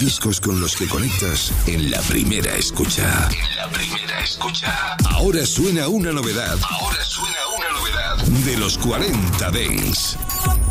discos con los que conectas en la primera escucha. Ahora suena una novedad. De los 40 Dents.